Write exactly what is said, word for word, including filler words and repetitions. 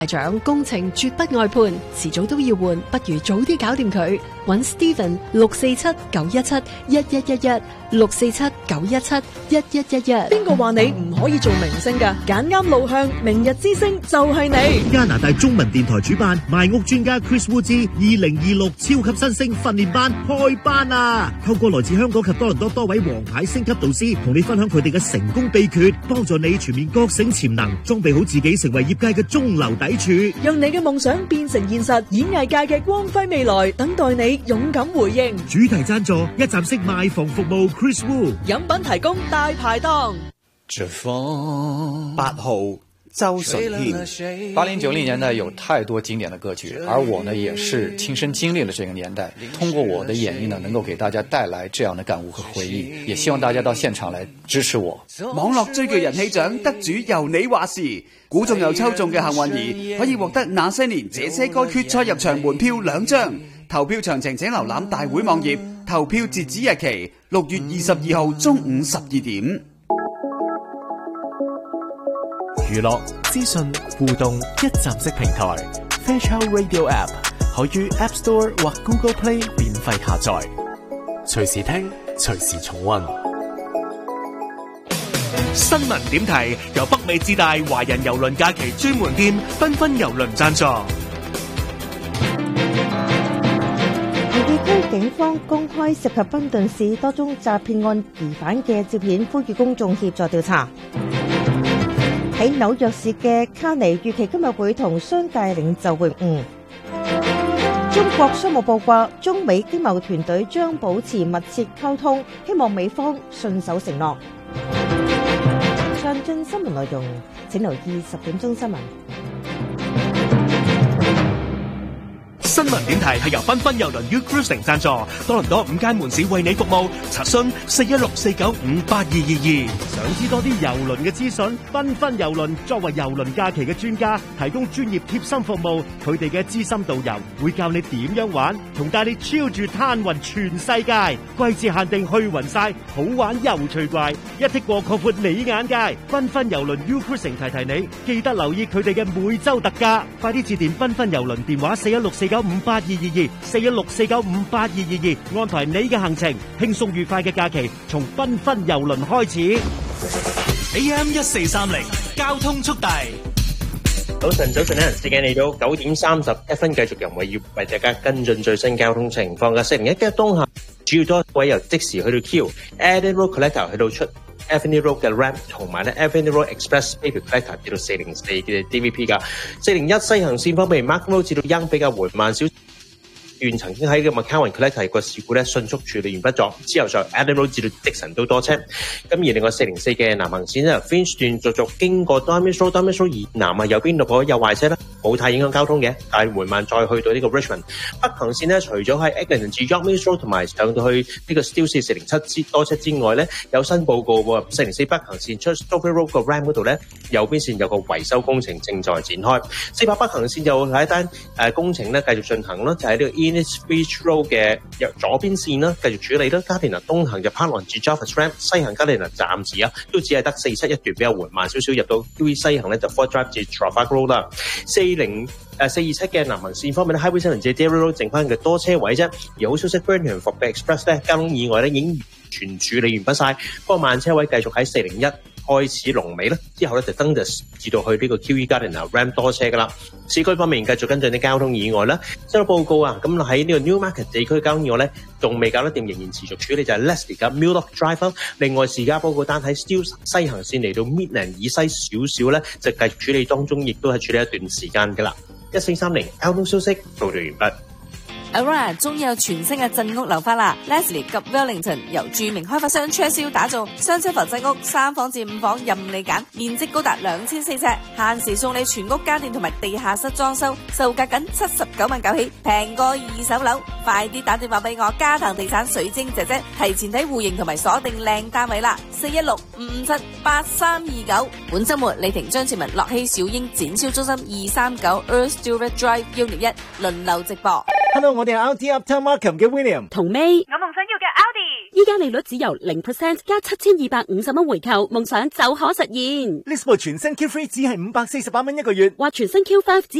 長工程絕不外判，遲早都要換，不如早啲搞掂佢。搵 Steven 六四七九一七一一一一六四七九一七一一一一。 邊個話你唔可以做明星㗎？揀啱路向，明日之星就係你。 加拿大中文電台主辦賣屋專家 Chris Wu 之二零二六超級新星訓練班開班啊！透過來自香港及多倫多多位王牌星級導師，同你分享佢哋嘅成功秘訣，幫助你全面覺醒潛能，裝備好自己，成為業界嘅中流砥柱， 讓你嘅夢想變成現實。演藝界嘅光輝未來等待你勇敢回應。 主題贊助一站式賣房服務 Chris Wu， 飲品提供大排檔。 八號周順軒。 八零九零年代有太多經典的歌曲，而我呢也是親身經歷了這個年代，通過我的演繹呢，能夠給大家帶來這樣的感悟和回憶，也希望大家到現場來支持我。 網絡追劇人氣獎得主由你話事，估中又抽中嘅幸運兒可以獲得那些年這些歌決賽入場門票兩張，投票詳情請瀏覽大會網頁，投票截止日期六月二十二號中午十二點。 娛樂、資訊、互動一站式平台 Fairchild Radio App 可於 App Store 或 Google Play 免費下載，隨時聽，隨時重溫。 新聞點題由北美至大華人郵輪假期專門店繽紛郵輪贊助。 油麻地區警方公開涉及賓頓市多宗詐騙案疑犯嘅照片，呼籲公眾協助調查。喺紐約市嘅卡尼預期今日會同商界領袖會晤。中國商務部話，中美經貿團隊將保持密切溝通，希望美方信守承諾。詳盡新聞內容，請留意十點鐘新聞。 新聞點題係由繽紛郵輪 U Cruising 贊助，多倫多五間門市為你服務，查詢四一六四九五八二二二。 想知多啲郵輪嘅資訊？繽紛郵輪作為郵輪假期嘅專家，提供專業貼心服務。佢哋嘅資深導遊會教你點樣玩，同帶你超住攤勻全世界。季節限定去勻晒，好玩又趣怪，一剔過擴闊你眼界。繽紛郵輪 U Cruising 提提你，記得留意佢哋嘅每週特價。快啲致電繽紛郵輪電話四一六四九五八二二二四一六四九五八二二二，安排你嘅行程，輕鬆愉快嘅假期從繽紛郵輪開始。 A M 一四三零交通速遞。 早晨，早晨呢，時間嚟到九點三十一分，繼續由我要為大家跟進最新交通情況嘅。四零一嘅東行主要多位由即時去到 Q、Eden Road Collector 去到出 Avenue Road 嘅 Ramp， 同埋咧 Avenue Road Express Paper Collector 至到四零四嘅 D V P 噶。四零一西行線方面 ，Mark Road 至到 Yonge 比較緩慢少。段曾經喺個 McCowan Collector 個事故咧迅速處理完畢咗，之後就 Adam Road 至到迪神都多車。咁而另外四零四嘅南行線咧 ，Finch 段續續經過 Diamond Road、Diamond Road 以南啊，右邊路口有壞車啦，冇太影響交通嘅，但係緩慢再去到呢個 Richmond 北行線咧，除咗喺 Eglinton 至 York Road 同埋上到去呢個 Steele 四零七之多車之外咧，有新報告喎，四零四北行線出 Strawberry Road 個 Ram 嗰度咧，右邊線有個維修工程正在展開。四百北行線就係一單誒工程咧繼續進行咯，就係、是、呢個 Innisbeach Road 嘅左邊線啦，繼續處理啦。加田納東行就 Parkland 至 Jarvis Ramp， 西行加田納暫時啊都只係得四七一段比較緩慢少少，入到 U E 西行咧就 Ford Drive 至 Trafalgar Road 啦。四零誒四二七嘅南行線方面咧 ，Highway 七零至 Derry Road 剩翻嘅多車位啫。而好消息 ，Burnham 復嘅 Express 咧交通意外咧已經全處理完畢晒，不過慢車位繼續喺四零一開始龍尾啦，之後咧就 Dundas 至到去呢個 Q E Garden 啊 Ram 多車噶啦。市區方面繼續跟進啲交通意外啦，收到報告啊，咁喺呢個 Newmarket 地區交通意外咧仲未搞得掂，仍然持續處理就係 Leslie 嘅 Mulock Drive。另外時間報告單喺 Steele 西行線嚟到 Midland 以西少少咧，就繼續處理當中，亦都係處理一段時間噶啦。一四三零交通消息報道完畢。 Aurora 終於有全新嘅鎮屋樓花啦 ！Leslie 及 Wellington 由著名開發商 Churchill 打造雙車浮鎮屋，三房至五房任你揀，面積高達兩千四尺，限時送你全屋家電同埋地下室裝修，售價僅七十九萬九起，平過二手樓。快啲打電話俾我嘉騰地產水晶姐姐，提前睇戶型同埋鎖定靚單位啦！四一六五五七八三二九。本週末李婷、張志文、樂熙、小英展銷中心二三九 Earl Stewart Drive Unit 一輪流直播。 Hello， 我哋係 R T Uptown Markham 嘅 William 同 May， 我夢想要嘅 Audi。 依家利率只由零 percent 加七千二百五十蚊回購，夢想就可實現。 呢部全新 Q 三只係五百四十八蚊一個月， 或全新 Q 五